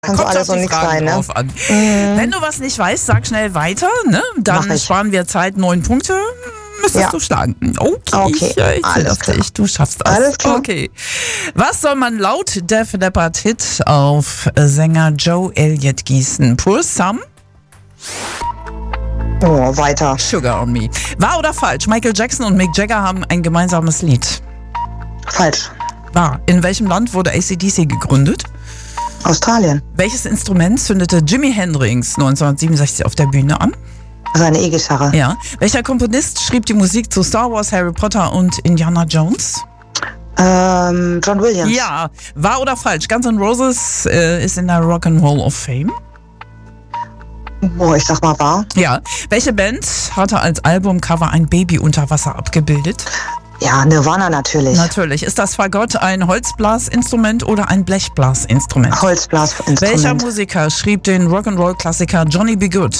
Kann so alles und nichts sein, ne? An. Wenn du was nicht weißt, sag schnell weiter, ne? Dann sparen wir Zeit, 9 Punkte. Müsstest du schlagen. Okay. Ich alles klar. Du schaffst das. Alles klar. Okay. Was soll man laut Def Leppard Hit auf Sänger Joe Elliott gießen? Pour some? Oh, weiter. Sugar on me. Wahr oder falsch? Michael Jackson und Mick Jagger haben ein gemeinsames Lied. Falsch. Wahr. In welchem Land wurde AC/DC gegründet? Australien. Welches Instrument zündete Jimi Hendrix 1967 auf der Bühne an? Seine E-Gitarre. Ja. Welcher Komponist schrieb die Musik zu Star Wars, Harry Potter und Indiana Jones? John Williams. Ja. Wahr oder falsch? Guns N' Roses ist in der Rock and Roll of Fame. Oh, ich sag mal wahr. Ja. Welche Band hatte als Albumcover ein Baby unter Wasser abgebildet? Ja, Nirvana natürlich. Natürlich. Ist das Fagott ein Holzblasinstrument oder ein Blechblasinstrument? Holzblasinstrument. Welcher Musiker schrieb den Rock'n'Roll-Klassiker Johnny B. Good?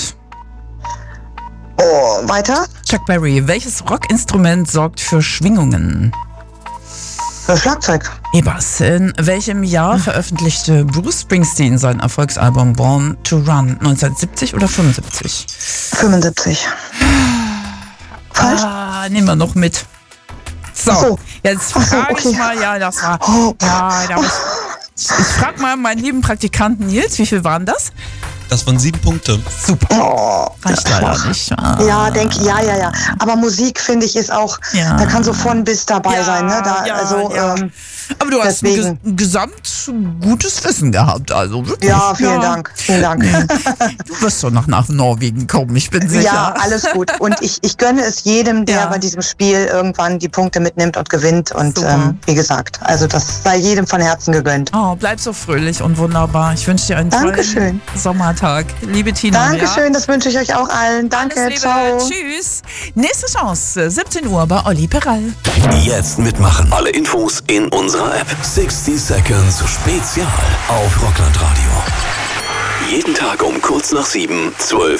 Oh, weiter? Chuck Berry. Welches Rockinstrument sorgt für Schwingungen? Schlagzeug. Ebers. In welchem Jahr veröffentlichte Bruce Springsteen sein Erfolgsalbum Born to Run? 1970 oder 75? 75. Falsch? Nehmen wir noch mit. So, jetzt frage ich mal, das war. Ich frage mal meinen lieben Praktikanten Nils, wie viel waren das? Das waren 7 Punkte. Super. Reicht leider nicht. Ja. Aber Musik, finde ich, ist auch, da kann so von bis dabei sein. Ne? Aber du hast ein gesamt gutes Wissen gehabt, also wirklich. Ja, vielen Dank. Du wirst doch noch nach Norwegen kommen, ich bin sicher. Ja, alles gut. Und ich gönne es jedem, der bei diesem Spiel irgendwann die Punkte mitnimmt und gewinnt. Und wie gesagt, also das sei jedem von Herzen gegönnt. Oh, bleib so fröhlich und wunderbar. Ich wünsche dir einen tollen Sommertag. Liebe Tina. Dankeschön, das wünsche ich euch auch allen. Danke, ciao. Tschüss. Nächste Chance, 17 Uhr bei Olli Peral. Jetzt mitmachen. Alle Infos in unserer App. 60 Seconds Spezial auf Rockland Radio. Jeden Tag um kurz nach 7, 12